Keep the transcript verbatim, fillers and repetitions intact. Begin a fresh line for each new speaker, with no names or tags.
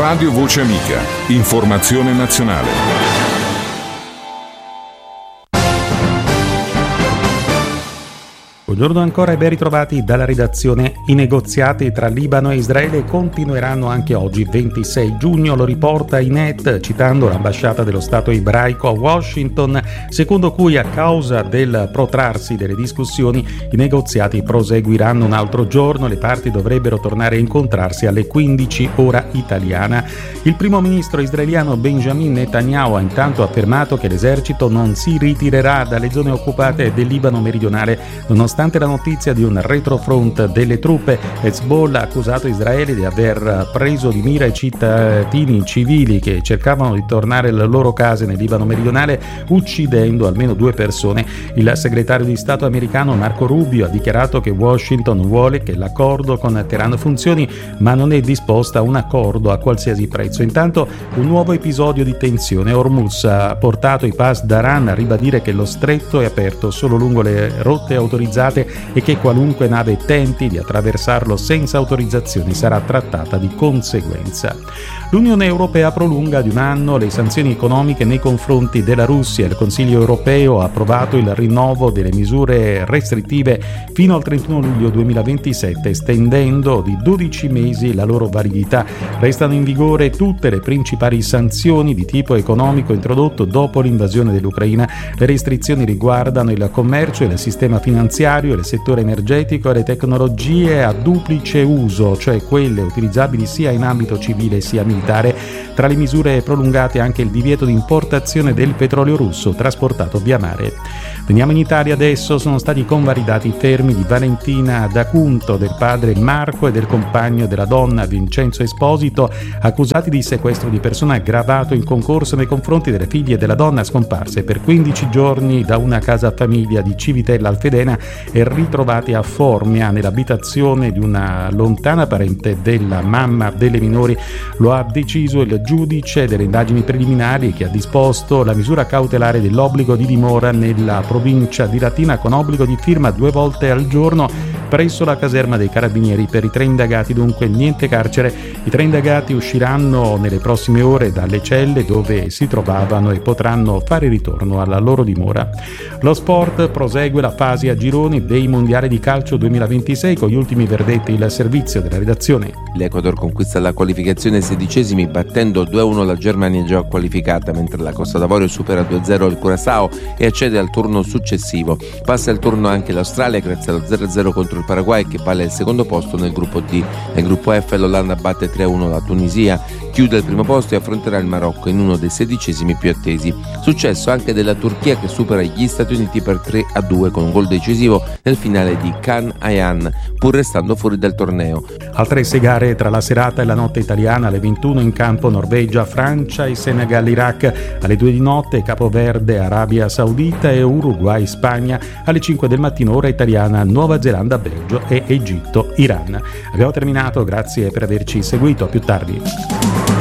Radio Voce Amica. Informazione nazionale.
Buongiorno ancora e ben ritrovati dalla redazione. I negoziati tra Libano e Israele continueranno anche oggi, ventisei giugno, lo riporta I N E T citando l'ambasciata dello Stato ebraico a Washington, secondo cui a causa del protrarsi delle discussioni i negoziati proseguiranno un altro giorno, le parti dovrebbero tornare a incontrarsi alle quindici ora italiana. Il primo ministro israeliano Benjamin Netanyahu ha intanto affermato che l'esercito non si ritirerà dalle zone occupate del Libano meridionale, nonostante la notizia di un retrofront delle truppe. Hezbollah ha accusato Israele di aver preso di mira i cittadini civili che cercavano di tornare alle loro case nel Libano meridionale, uccidendo almeno due persone. Il segretario di Stato americano Marco Rubio ha dichiarato che Washington vuole che l'accordo con Teheran funzioni, ma non è disposta a un accordo a qualsiasi prezzo. Intanto un nuovo episodio di tensione. Hormuz ha portato i Pas d'Aran a ribadire che lo stretto è aperto solo lungo le rotte autorizzate e che qualunque nave tenti di attraversarlo senza autorizzazioni sarà trattata di conseguenza. L'Unione Europea prolunga di un anno le sanzioni economiche nei confronti della Russia. Il Consiglio Europeo ha approvato il rinnovo delle misure restrittive fino al trentuno luglio duemilaventisette, estendendo di dodici mesi la loro validità. Restano in vigore tutte le principali sanzioni di tipo economico introdotto dopo l'invasione dell'Ucraina. Le restrizioni riguardano il commercio, il sistema finanziario, il settore energetico e le tecnologie a duplice uso, cioè quelle utilizzabili sia in ambito civile sia militare. Tra le misure prolungate anche il divieto di importazione del petrolio russo trasportato via mare. Veniamo in Italia adesso. Sono stati convalidati i fermi di Valentina D'Acunto, del padre Marco e del compagno della donna Vincenzo Esposito, accusati di sequestro di persona aggravato in concorso nei confronti delle figlie della donna scomparse per quindici giorni da una casa famiglia di Civitella Alfedena e ritrovati a Formia nell'abitazione di una lontana parente della mamma delle minori. Lo ha deciso il giudice delle indagini preliminari, che ha disposto la misura cautelare dell'obbligo di dimora nella provincia di Latina con obbligo di firma due volte al giorno presso la caserma dei Carabinieri. Per i tre indagati dunque niente carcere. I tre indagati usciranno nelle prossime ore dalle celle dove si trovavano e potranno fare ritorno alla loro dimora. Lo sport: prosegue la fase a gironi dei mondiali di calcio duemilaventisei con gli ultimi verdetti. Il servizio della redazione.
L'Ecuador conquista la qualificazione sedicesimi battendo due a uno la Germania già qualificata, mentre la Costa d'Avorio supera due a zero il Curaçao e accede al turno successivo. Passa il turno anche l'Australia grazie allo zero a zero contro il Paraguay, che vale il secondo posto nel gruppo D. Nel gruppo F l'Olanda batte tre a uno la Tunisia, chiude il primo posto e affronterà il Marocco in uno dei sedicesimi più attesi. Successo anche della Turchia, che supera gli Stati Uniti per tre a due con un gol decisivo nel finale di Can Ayhan, pur restando fuori dal torneo.
Altre sei gare tra la serata e la notte italiana. Alle ventuno in campo Norvegia, Francia e Senegal, Iraq. Alle due di notte Capoverde, Arabia Saudita e Uruguay, Spagna. Alle cinque del mattino ora italiana, Nuova Zelanda, Belgio e Egitto, Iran. Abbiamo terminato, grazie per averci seguito, a più tardi.